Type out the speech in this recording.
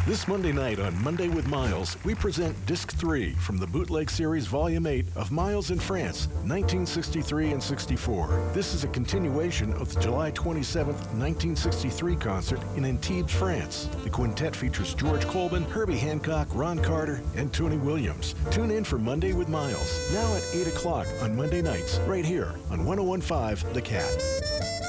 This Monday night on Monday with Miles, we present Disc 3 from the Bootleg Series Volume 8 of Miles in France, 1963 and 64. This is a continuation of the July 27, 1963 concert in Antibes, France. The quintet features George Colbin, Herbie Hancock, Ron Carter, and Tony Williams. Tune in for Monday with Miles, now at 8 o'clock on Monday nights, right here on 101.5 The Cat.